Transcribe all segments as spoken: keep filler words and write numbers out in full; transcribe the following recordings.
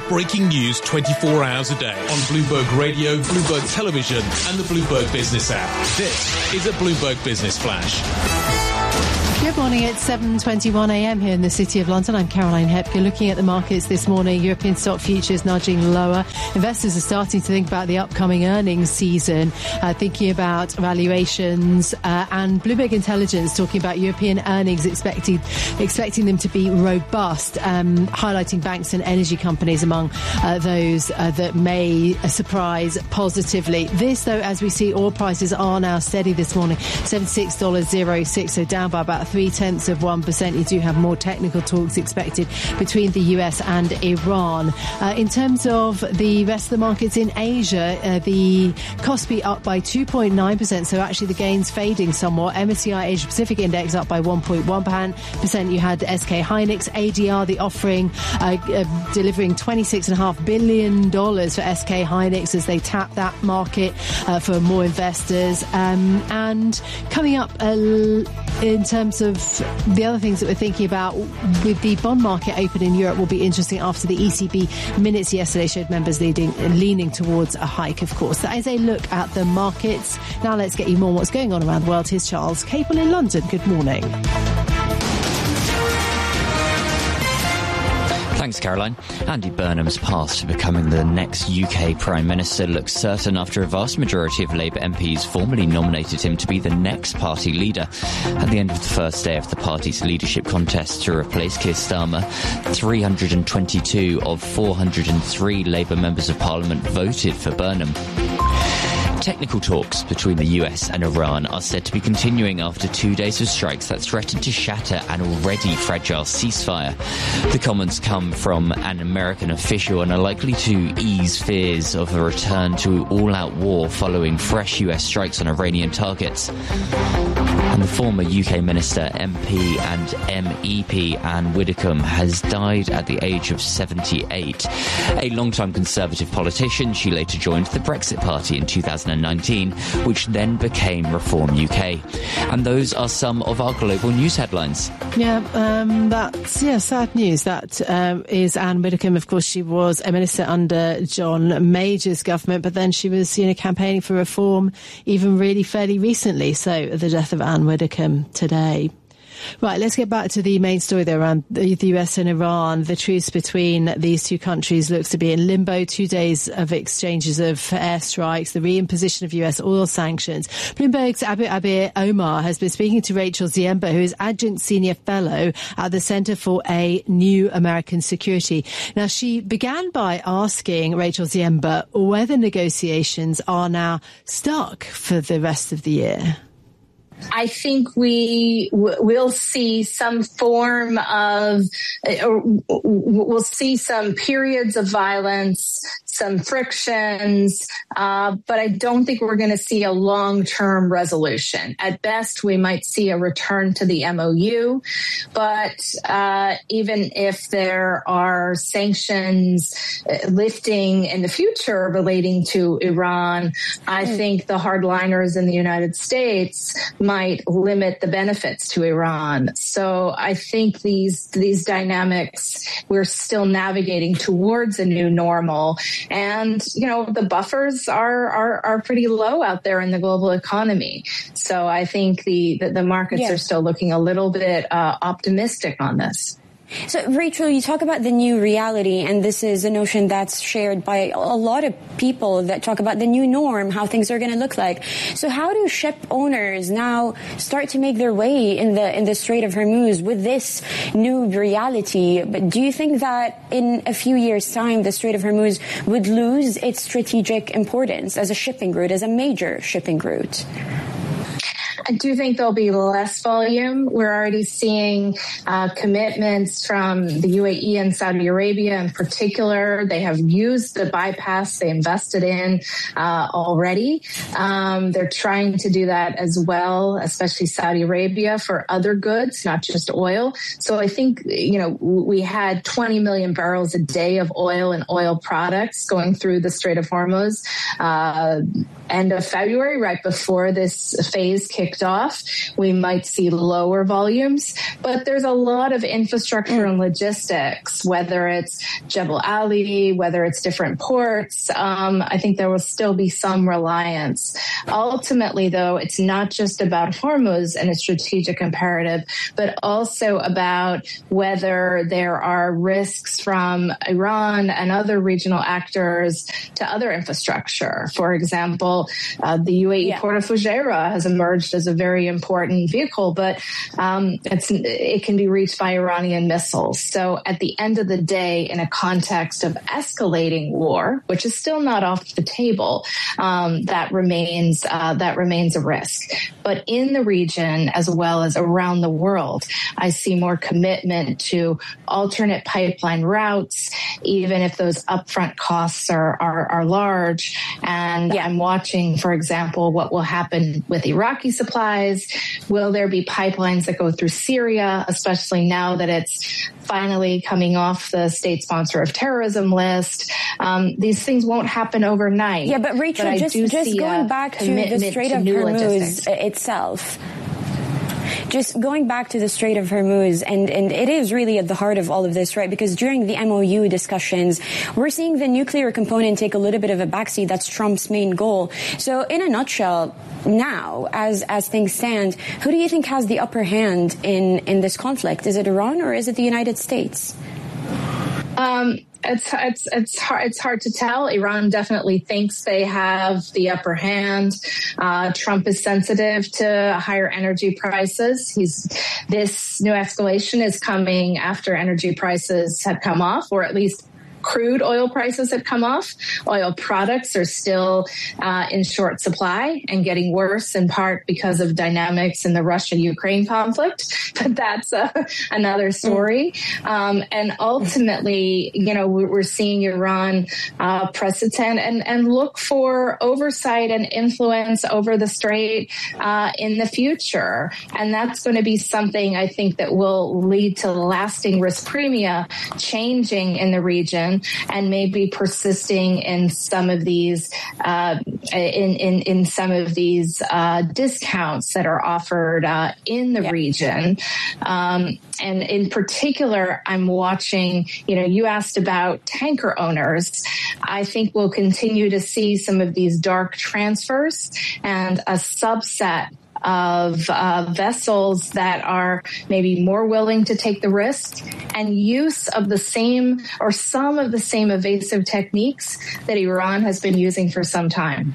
breaking news twenty-four hours a day on Bloomberg Radio, Bloomberg Television and the Bloomberg Business app. This is a Bloomberg Business Flash. Good morning. It's seven twenty-one a.m. here in the City of London. I'm Caroline Hepker. Looking at the markets this morning, European stock futures nudging lower. Investors are starting to think about the upcoming earnings season, uh, thinking about valuations, uh, and Bloomberg Intelligence talking about European earnings, expecting expecting them to be robust, um, highlighting banks and energy companies among uh, those uh, that may uh, surprise positively. This, though, as we see, oil prices are now steady this morning, seventy-six dollars oh six, so down by about three-tenths of one percent. You do have more technical talks expected between the U S and Iran. Uh, in terms of the rest of the markets in Asia, uh, the Kospi up by two point nine percent, so actually the gains fading somewhat. M S C I Asia Pacific Index up by one point one percent. You had S K Hynix, A D R, the offering, uh, uh, delivering twenty-six point five billion dollars for S K Hynix as they tap that market uh, for more investors. Um, and coming up uh, in terms of the other things that we're thinking about with the bond market open in Europe will be interesting after the E C B minutes yesterday showed members leading, leaning towards a hike, of course. That is a look at the markets. Now let's get you more on what's going on around the world. Here's Charles Cable in London. Good morning. Thanks, Caroline. Andy Burnham's path to becoming the next U K Prime Minister looks certain after a vast majority of Labour M Ps formally nominated him to be the next party leader. At the end of the first day of the party's leadership contest to replace Keir Starmer, three hundred twenty-two of four hundred three Labour members of Parliament voted for Burnham. Technical talks between the U S and Iran are said to be continuing after two days of strikes that threaten to shatter an already fragile ceasefire. The comments come from an American official and are likely to ease fears of a return to all-out war following fresh U S strikes on Iranian targets. And the former U K Minister, M P and M E P Anne Widdecombe has died at the age of seventy-eight. A long-time Conservative politician, she later joined the Brexit Party in two thousand nineteen, which then became Reform U K. And those are some of our global news headlines. Yeah, um, that's yeah, sad news. That um, is Anne Widdecombe. Of course, she was a minister under John Major's government, but then she was, you know, campaigning for reform even really fairly recently. So the death of Anne Widdecombe today. Right, let's get back to the main story there around the U S and Iran. The truce between these two countries looks to be in limbo. Two days of exchanges of airstrikes, the reimposition of U S oil sanctions. Bloomberg's Abu Abir Omar has been speaking to Rachel Ziemba, who is Adjunct Senior Fellow at the Center for a New American Security. Now, she began by asking Rachel Ziemba whether negotiations are now stuck for the rest of the year. I think we w- will see some form of, or we'll see some periods of violence, some frictions, uh, but I don't think we're going to see a long-term resolution. At best, we might see a return to the M O U, but uh, even if there are sanctions lifting in the future relating to Iran, I think the hardliners in the United States might limit the benefits to Iran. So I think these these dynamics, we're still navigating towards a new normal. And, you know, the buffers are are, are pretty low out there in the global economy. So I think the, the, the markets yeah. are still looking a little bit uh, optimistic on this. So, Rachel, you talk about the new reality, and this is a notion that's shared by a lot of people that talk about the new norm, how things are going to look like. So how do ship owners now start to make their way in the in the Strait of Hormuz with this new reality? But do you think that in a few years' time, the Strait of Hormuz would lose its strategic importance as a shipping route, as a major shipping route? I do think there'll be less volume. We're already seeing uh, commitments from the U A E and Saudi Arabia in particular. They have used the bypass they invested in uh, already. Um, they're trying to do that as well, especially Saudi Arabia, for other goods, not just oil. So I think, you know, we had twenty million barrels a day of oil and oil products going through the Strait of Hormuz uh, end of February, right before this phase kicked kicked off, we might see lower volumes. But there's a lot of infrastructure and logistics, whether it's Jebel Ali, whether it's different ports. Um, I think there will still be some reliance. Ultimately, though, it's not just about Hormuz and its strategic imperative, but also about whether there are risks from Iran and other regional actors to other infrastructure. For example, uh, the U A E yeah. port of Fujairah has emerged as a very important vehicle, but um, it's, it can be reached by Iranian missiles. So at the end of the day, in a context of escalating war, which is still not off the table, um, that remains uh, that remains a risk. But in the region, as well as around the world, I see more commitment to alternate pipeline routes, even if those upfront costs are are, are large. And yeah. I'm watching, for example, what will happen with Iraqi supplies. Will there be pipelines that go through Syria, especially now that it's finally coming off the state sponsor of terrorism list? Um, these things won't happen overnight. Yeah, but Rachel, but just, just going back to the Strait of Hormuz itself. Just going back to the Strait of Hormuz, and, and it is really at the heart of all of this, right? Because during the M O U discussions, we're seeing the nuclear component take a little bit of a backseat. That's Trump's main goal. So in a nutshell, now, as as things stand, who do you think has the upper hand in, in this conflict? Is it Iran or is it the United States? Um, It's it's it's hard it's hard to tell. Iran definitely thinks they have the upper hand. Uh, Trump is sensitive to higher energy prices. He's this new escalation is coming after energy prices have come off, or at least crude oil prices have come off. Oil products are still uh, in short supply and getting worse, in part because of dynamics in the Russia-Ukraine conflict. But that's uh, another story. Um, and ultimately, you know, we're seeing Iran uh, press its hand and, and look for oversight and influence over the Strait uh, in the future. And that's going to be something I think that will lead to lasting risk premia changing in the region, and maybe persisting in some of these uh, in, in in some of these uh, discounts that are offered uh, in the yeah. region. Um, and in particular, I'm watching. You know, you asked about tanker owners. I think we'll continue to see some of these dark transfers and a subset of uh, vessels that are maybe more willing to take the risk and use of the same or some of the same evasive techniques that Iran has been using for some time.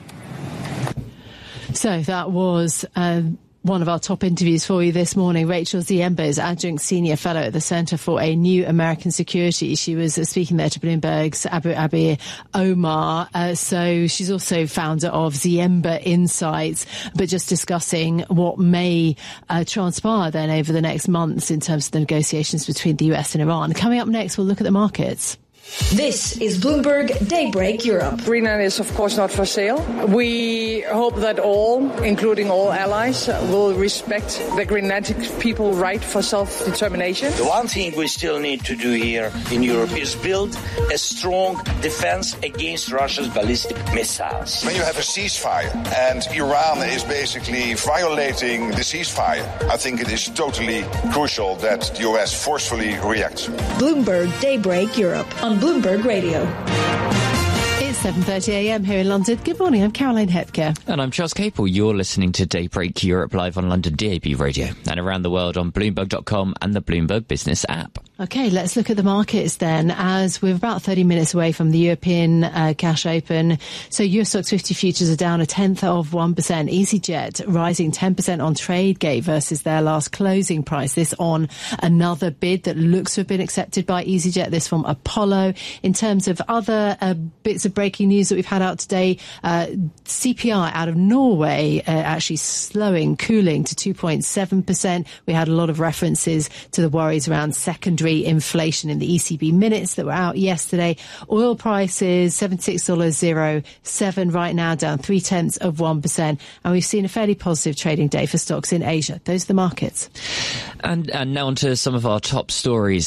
So that was uh, one of our top interviews for you this morning. Rachel Ziemba is Adjunct Senior Fellow at the Center for a New American Security. She was speaking there to Bloomberg's Abu Abir Omar. Uh, so she's also founder of Ziemba Insights, but just discussing what may uh, transpire then over the next months in terms of the negotiations between the U S and Iran. Coming up next, we'll look at the markets. This is Bloomberg Daybreak Europe. Greenland is, of course, not for sale. We hope that all, including all allies, will respect the Greenlandic people's right for self-determination. The one thing we still need to do here in Europe is build a strong defense against Russia's ballistic missiles. When you have a ceasefire and Iran is basically violating the ceasefire, I think it is totally crucial that the U S forcefully reacts. Bloomberg Daybreak Europe on Bloomberg Radio. It's seven thirty a m here in London. Good morning, I'm Caroline Hepker. And I'm Charles Capel. You're listening to Daybreak Europe live on London D A B Radio and around the world on Bloomberg dot com and the Bloomberg Business app. OK, let's look at the markets then, as we're about thirty minutes away from the European uh, cash open. So Euro Stoxx fifty futures are down a tenth of one percent. EasyJet rising ten percent on Tradegate versus their last closing price. This on another bid that looks to have been accepted by EasyJet, this from Apollo. In terms of other uh, bits of breaking news that we've had out today, uh, C P I out of Norway uh, actually slowing, cooling to two point seven percent. We had a lot of references to the worries around secondary inflation in the E C B minutes that were out yesterday. Oil prices seventy-six dollars and seven cents right now, down three tenths of one percent. And we've seen a fairly positive trading day for stocks in Asia. Those are the markets. And, and now on to some of our top stories.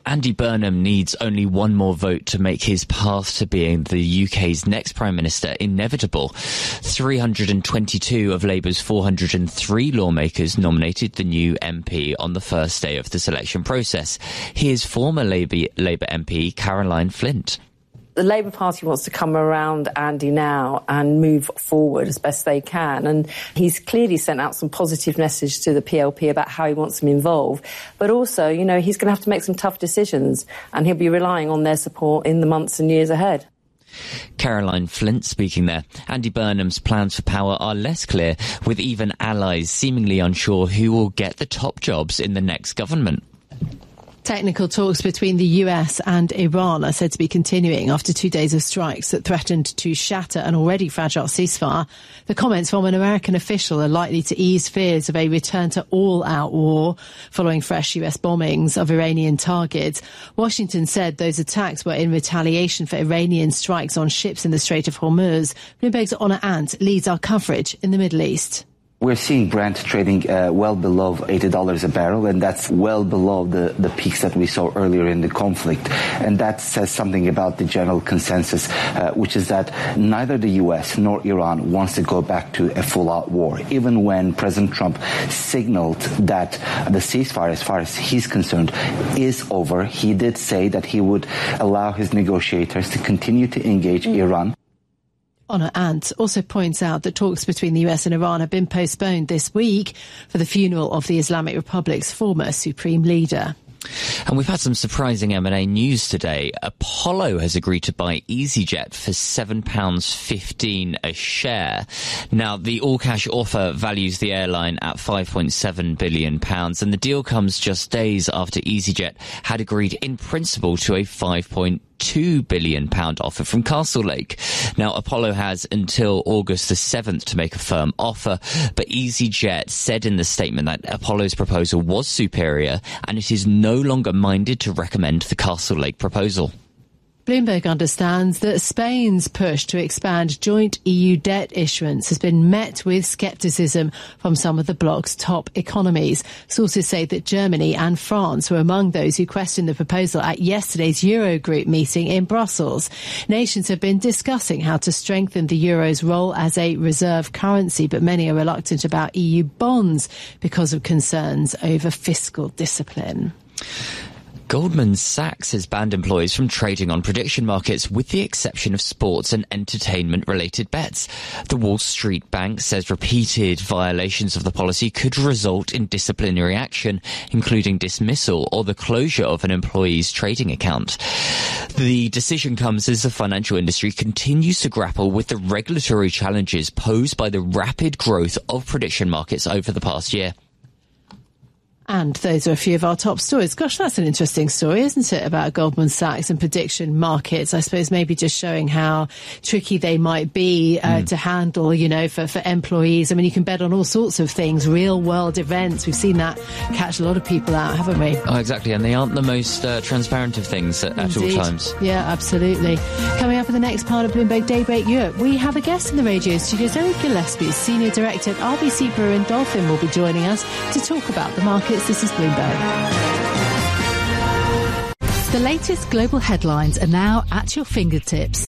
Andy Burnham needs only one more vote to make his path to being the U K's next Prime Minister inevitable. three hundred twenty-two of Labour's four hundred three lawmakers nominated the new M P on the first day of the selection process. Here's former Labour, Labour M P Caroline Flint. The Labour Party wants to come around Andy now and move forward as best they can. And he's clearly sent out some positive message to the P L P about how he wants them involved. But also, you know, he's going to have to make some tough decisions, and he'll be relying on their support in the months and years ahead. Caroline Flint speaking there. Andy Burnham's plans for power are less clear, with even allies seemingly unsure who will get the top jobs in the next government. Technical talks between the U S and Iran are said to be continuing after two days of strikes that threatened to shatter an already fragile ceasefire. The comments from an American official are likely to ease fears of a return to all-out war following fresh U S bombings of Iranian targets. Washington said those attacks were in retaliation for Iranian strikes on ships in the Strait of Hormuz. Bloomberg's Honor Ant leads our coverage in the Middle East. We're seeing Brent trading uh, well below eighty dollars a barrel, and that's well below the, the peaks that we saw earlier in the conflict. And that says something about the general consensus, uh, which is that neither the U S nor Iran wants to go back to a full-out war. Even when President Trump signaled that the ceasefire, as far as he's concerned, is over, he did say that he would allow his negotiators to continue to engage Iran. Honor Ant also points out that talks between the U S and Iran have been postponed this week for the funeral of the Islamic Republic's former supreme leader. And we've had some surprising M and A news today. Apollo has agreed to buy EasyJet for seven pounds fifteen a share. Now, the all-cash offer values the airline at five point seven billion pounds, and the deal comes just days after EasyJet had agreed in principle to a five point two billion pounds offer from Castlelake. Now, Apollo has until August the seventh to make a firm offer, but EasyJet said in the statement that Apollo's proposal was superior and it is no longer minded to recommend the Castlelake proposal. Bloomberg understands that Spain's push to expand joint E U debt issuance has been met with scepticism from some of the bloc's top economies. Sources say that Germany and France were among those who questioned the proposal at yesterday's Eurogroup meeting in Brussels. Nations have been discussing how to strengthen the euro's role as a reserve currency, but many are reluctant about E U bonds because of concerns over fiscal discipline. Goldman Sachs has banned employees from trading on prediction markets with the exception of sports and entertainment-related bets. The Wall Street Bank says repeated violations of the policy could result in disciplinary action, including dismissal or the closure of an employee's trading account. The decision comes as the financial industry continues to grapple with the regulatory challenges posed by the rapid growth of prediction markets over the past year. And those are a few of our top stories. Gosh, that's an interesting story, isn't it, about Goldman Sachs and prediction markets? I suppose maybe just showing how tricky they might be uh, mm. to handle, you know, for, for employees. I mean, you can bet on all sorts of things, real-world events. We've seen that catch a lot of people out, haven't we? Oh, exactly. And they aren't the most uh, transparent of things at, at all times. Yeah, absolutely. Coming up in the next part of Bloomberg Daybreak Europe, we have a guest in the radio studios. Eric Gillespie, Senior Director at R B C Brewin Dolphin, will be joining us to talk about the markets. This is Bloomberg. The latest global headlines are now at your fingertips.